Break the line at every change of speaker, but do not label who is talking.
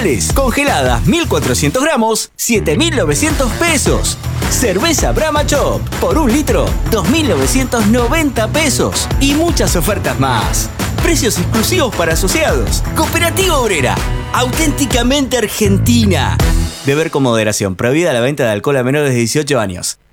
artesanales, congeladas 1400 gramos, 7.900 pesos. Cerveza Brahma Chop, por 1 litro, 2.990 pesos. Y muchas ofertas más. Precios exclusivos para asociados. Cooperativa Obrera, auténticamente argentina. Beber con moderación. Prohibida la venta de alcohol a menores de 18 años.